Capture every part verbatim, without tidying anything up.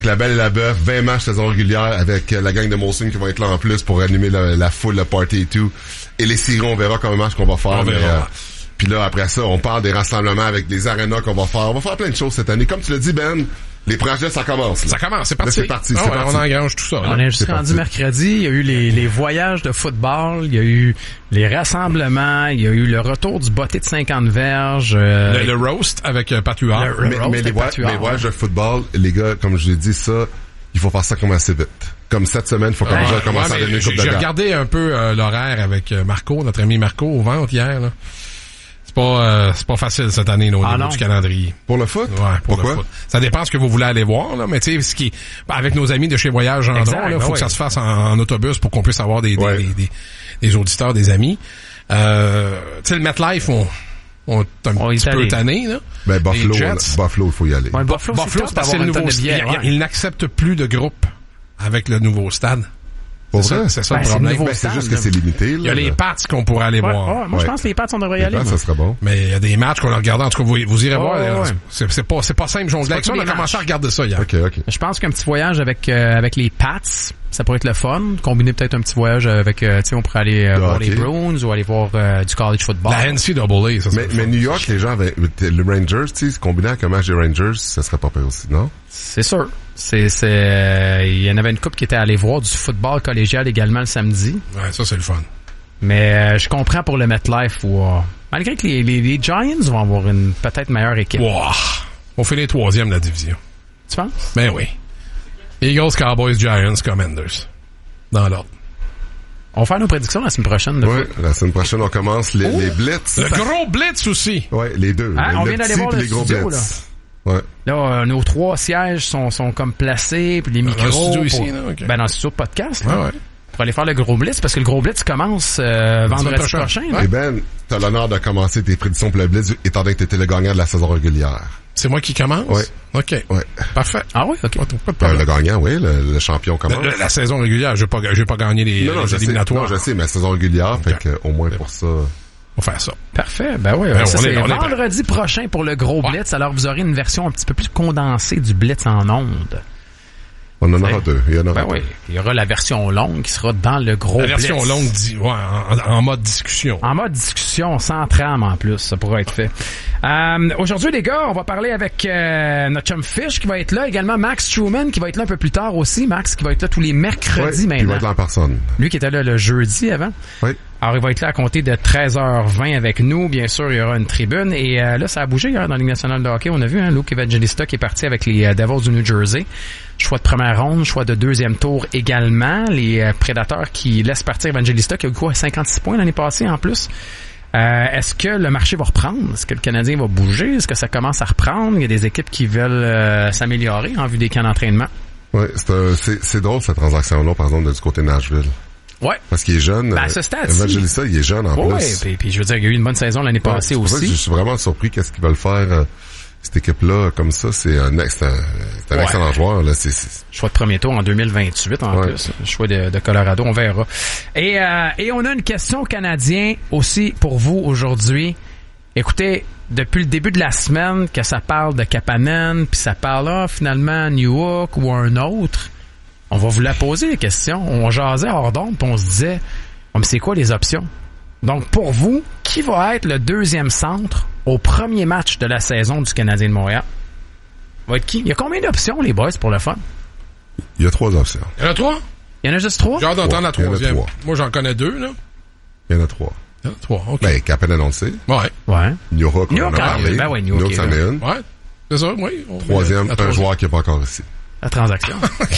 La Belle et la Bœuf, vingt matchs saison régulière avec la gang de Molson qui vont être là en plus pour animer la, la foule, le party et tout. Et les séries, on verra combien de matchs qu'on va faire. On mais, verra. euh, puis là, après ça, on parle des rassemblements avec des arénas qu'on va faire. On va faire plein de choses cette année. Comme tu l'as dit, Ben, les projets, ça commence. Là. Ça commence, c'est parti. Là, c'est parti, Ah c'est ouais, parti. On engrange tout ça. On Là. est juste C'est rendu parti. mercredi, il y a eu les, les voyages de football, il y a eu les rassemblements, il y a eu le retour du botté de cinquante verges. Euh, Le, le roast avec euh, Pat Huard. Le- Mais, roast mais les, avec voy- Patuard, les voyages de football, les gars, comme je l'ai dit, ça, il faut faire ça comme assez vite. Comme cette semaine, il faut Ouais, déjà ouais, commencer mais à donner une j'ai, coupe de j'ai gars. regardé un peu euh, l'horaire avec euh, Marco, notre ami Marco, au ventre hier. Là. C'est pas euh, c'est pas facile cette année là, au Ah niveau non? du calendrier. Pour le foot? Ouais, pour Pourquoi? le foot. Ça dépend ce que vous voulez aller voir, là, mais tu sais, ce qui ben, avec nos amis de chez Voyage Gendron, Exact, là, ben faut ouais. que ça se fasse en, en autobus pour qu'on puisse avoir des, des, Ouais. des, des, des auditeurs, des amis. Euh, tu sais, le MetLife, on, on est un On est petit peu allé. tanné, là. Ben, Buffalo, Les Jets. là, Buffalo, il faut y aller. Ouais, Buffalo, Buffalo, c'est parce que c'est le nouveau de stade. billets, ouais. Il, il n'accepte plus de groupe avec le nouveau stade. Pour C'est vrai? ça, c'est ça Ben, le c'est problème. le nouveau Ben, c'est stade, juste que là. c'est limité. Là, Il y a les là. Pats qu'on pourrait aller Ouais, voir. ouais, moi, je Ouais. pense que les Pats, on devrait y Les aller. Pats, moi. ça serait bon. Mais il y a des matchs qu'on a regardés. En tout cas, vous, vous irez Ouais, voir. ouais, là. ouais. C'est, c'est pas, c'est pas simple jongler C'est avec ça. pas On a tous les commencé matchs. à regarder ça hier. OK, OK. Je pense qu'un petit voyage avec euh, avec les Pats, ça pourrait être le fun. Combiner peut-être un petit voyage avec, euh, tu sais, on pourrait aller euh, Le voir hockey. les Bruins ou aller voir euh, du college football. La N C double A, ça serait Mais, le mais fun. New York, les gens avaient, le Rangers, tu sais, combiné avec un match des Rangers, ça serait pas pire aussi, non? C'est sûr. C'est, c'est, euh, il y en avait une couple qui était allée voir du football collégial également le samedi. Ouais, ça, c'est le fun. Mais euh, je comprends pour le MetLife où, euh, malgré que les, les, les Giants vont avoir une peut-être meilleure équipe. Wow. On fait les troisièmes de la division. Tu penses? Ben oui. Eagles, Cowboys, Giants, Commanders. Dans l'ordre. On va faire nos prédictions la semaine prochaine. de Oui, foot. la semaine prochaine, on commence les, les Blitz. Le gros blitz aussi. Ouais, les deux. Ah, le on le vient d'aller petit voir puis le les gros studio, Blitz. Ouais. Là, euh, nos trois sièges sont, sont comme placés, puis les micros. le studio pour- ici, là, ok. Ben, dans le studio de podcast. là. Ouais, ouais. Pour aller faire le gros blitz, parce que le gros blitz commence euh, vendredi prochain. prochain. là. Ouais. Et Ben, t'as l'honneur de commencer tes prédictions pour le Blitz, étant donné que t'étais le gagnant de la saison régulière. C'est moi qui commence? Ouais. OK. Ouais. Parfait. Ah oui, OK. Pas de Euh, problème. le gagnant, oui, le, le champion commence. La, la saison régulière, je vais pas, je vais pas gagner les, non, non, les je sais, éliminatoires. non, je sais, mais la saison régulière, Ok. fait que, au moins pour ça. On va faire ça. Parfait. Ben oui, Ben, ça, on est- c'est on est prêt. vendredi prochain pour le gros Ouais. blitz. Alors, vous aurez une version un petit peu plus condensée du blitz en ondes. On en aura Ouais. deux. Il y en aura Ben deux. oui. Il y aura la version longue qui sera dans le gros La blitz. version longue, dit, ouais, en, en mode discussion. En mode discussion, sans trame en plus, ça pourrait être fait. Euh, aujourd'hui, les gars, on va parler avec euh, notre chum Fish qui va être là, également Max Truman qui va être là un peu plus tard aussi. Max qui va être là tous les mercredis Ouais, puis il va maintenant. être là en personne. Lui qui était là le jeudi avant. Oui. Alors, il va être là à compter de treize heures vingt avec nous. Bien sûr, il y aura une tribune. Et euh, là, ça a bougé hier dans la Ligue nationale de hockey. On a vu, hein, Luke Evangelista qui est parti avec les euh, Devils du New Jersey. Choix de première ronde, choix de deuxième tour également. Les euh, Prédateurs qui laissent partir Evangelista, qui a eu quoi, cinquante-six points l'année passée en plus. Euh, est-ce que le marché va reprendre? Est-ce que le Canadien va bouger? Est-ce que ça commence à reprendre? Il y a des équipes qui veulent euh, s'améliorer en vue des camps d'entraînement. Ouais, c'est, un- c'est, c'est drôle cette transaction-là, par exemple, du côté de Nashville. Ouais. Parce qu'il est jeune. Ben, à euh, ce stade-ci. Evangelista, il est jeune en Ouais, plus. puis, puis je veux dire, il y a eu une bonne saison l'année Ouais, passée c'est pour ça que aussi. je suis vraiment surpris qu'est-ce qu'ils veulent faire, euh, cette équipe-là, comme ça. C'est un, ex- c'est un, c'est un Ouais. excellent joueur, là. C'est, c'est, Choix de premier tour en deux mille vingt-huit en Ouais. plus. Choix de, de Colorado, on verra. Et, euh, et on a une question canadien aussi pour vous aujourd'hui. Écoutez, depuis le début de la semaine que ça parle de Kapanen, puis ça parle là, finalement Newhook ou un autre, on va vous la poser les questions. On jasait hors d'onde, puis on se disait, oh, mais c'est quoi les options? Donc pour vous, qui va être le deuxième centre au premier match de la saison du Canadien de Montréal? Va être qui? Il y a combien d'options, les boys, pour le fun? il y a trois options. Il y en a trois? Il y en a juste trois? J'ai hâte d'entendre la Il y en a troisième. trois. Moi, j'en connais deux, là. Il y en a trois. Il y en a trois, OK. Ben, Kapanen, on le sait. Ouais. Ouais. Newhook, on en a Newhook, parlé. ben ouais, Newhook Newhook, est c'en là. est une. Ouais. C'est ça, oui. On- Troisième, la un troisième. joueur qui n'est pas encore ici. La transaction.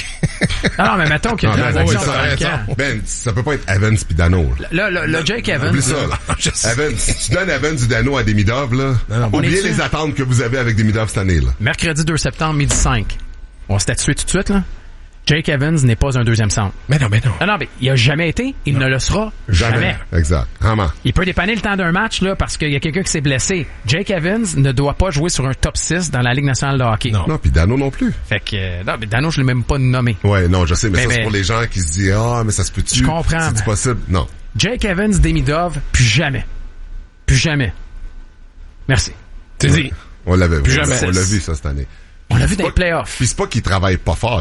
non, non, mais mettons qu'il y a une Non, mais transaction oublie ça, dans le raison. camp. Ben, ça peut pas être Evans pis Dano, là. Là, le, le Jake Evans, Oublie ça, là, là. Je sais. Evans, si tu donnes Evans du Dano à Demidov, là, non, on oubliez est-tu? les attentes que vous avez avec Demidov cette année, là. mercredi deux septembre, midi cinq. On va statuer tout de suite, là. Jake Evans n'est pas un deuxième centre. Mais non, mais non. Non, non, mais il a jamais été, il ne le sera jamais. Exact. Vraiment. Il peut dépanner le temps d'un match, là, parce qu'il y a quelqu'un qui s'est blessé. Jake Evans ne doit pas jouer sur un top six dans la Ligue nationale de hockey. Non. Non, pis Dano non plus. Fait que, euh, non, mais Dano, je l'ai même pas nommé. Ouais, non, je sais, mais, Mais- ça, mais- c'est pour les gens qui se disent, ah, mais ça se peut-tu? Je comprends, C'est-tu mais- possible? Non. Jake Evans, Demidov, plus jamais. Plus jamais. Merci. T'es dit. On l'avait vu. Plus jamais. On l'a vu, ça, cette année. On l'a vu dans Pas- les playoffs. Puis c'est pas qu'ils travaillent pas fort.